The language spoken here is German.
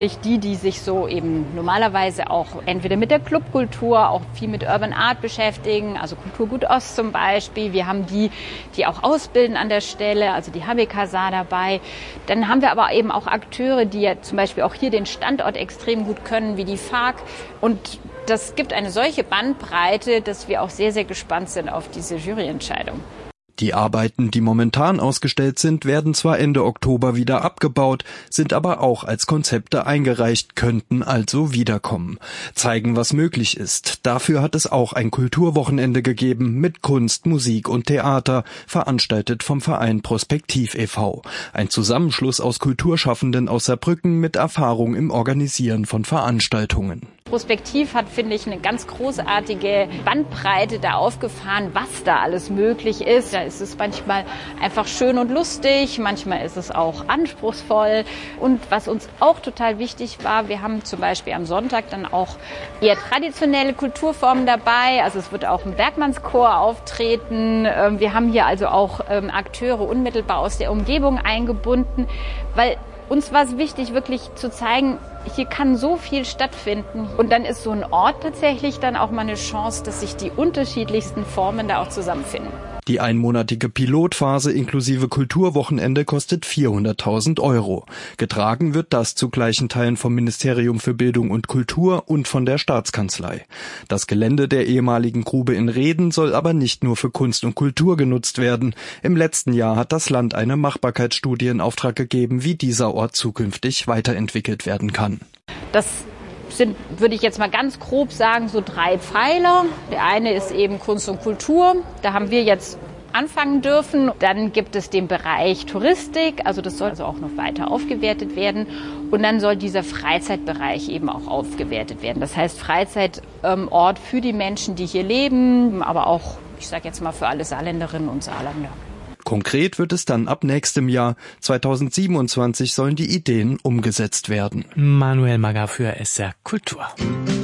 Die sich so eben normalerweise auch entweder mit der Clubkultur, auch viel mit Urban Art beschäftigen, also Kulturgut Ost zum Beispiel. Wir haben die auch ausbilden an der Stelle, also die HBKSA dabei. Dann haben wir aber eben auch Akteure, die ja zum Beispiel auch hier den Standort extrem gut können, wie die FARC. Und das gibt eine solche Bandbreite, dass wir auch sehr, sehr gespannt sind auf diese Juryentscheidung. Die Arbeiten, die momentan ausgestellt sind, werden zwar Ende Oktober wieder abgebaut, sind aber auch als Konzepte eingereicht, könnten also wiederkommen. Zeigen, was möglich ist. Dafür hat es auch ein Kulturwochenende gegeben mit Kunst, Musik und Theater, veranstaltet vom Verein Prospektiv e.V. Ein Zusammenschluss aus Kulturschaffenden aus Saarbrücken mit Erfahrung im Organisieren von Veranstaltungen. Prospektiv hat, finde ich, eine ganz großartige Bandbreite da aufgefahren, was da alles möglich ist. Da ist es manchmal einfach schön und lustig, manchmal ist es auch anspruchsvoll. Und was uns auch total wichtig war, wir haben zum Beispiel am Sonntag dann auch eher traditionelle Kulturformen dabei. Also es wird auch ein Bergmannschor auftreten. Wir haben hier also auch Akteure unmittelbar aus der Umgebung eingebunden, weil uns war es wichtig, wirklich zu zeigen, hier kann so viel stattfinden. Und dann ist so ein Ort tatsächlich dann auch mal eine Chance, dass sich die unterschiedlichsten Formen da auch zusammenfinden. Die einmonatige Pilotphase inklusive Kulturwochenende kostet 400.000 €. Getragen wird das zu gleichen Teilen vom Ministerium für Bildung und Kultur und von der Staatskanzlei. Das Gelände der ehemaligen Grube in Rheden soll aber nicht nur für Kunst und Kultur genutzt werden. Im letzten Jahr hat das Land eine Machbarkeitsstudie in Auftrag gegeben, wie dieser Ort zukünftig weiterentwickelt werden kann. Das sind, würde ich jetzt mal ganz grob sagen, so 3 Pfeiler. Der eine ist eben Kunst und Kultur. Da haben wir jetzt anfangen dürfen. Dann gibt es den Bereich Touristik. Also das soll also auch noch weiter aufgewertet werden. Und dann soll dieser Freizeitbereich eben auch aufgewertet werden. Das heißt Freizeitort für die Menschen, die hier leben, aber auch, ich sage jetzt mal, für alle Saarländerinnen und Saarländer. Konkret wird es dann ab nächstem Jahr. 2027 sollen die Ideen umgesetzt werden. Manuel Mager für SR Kultur.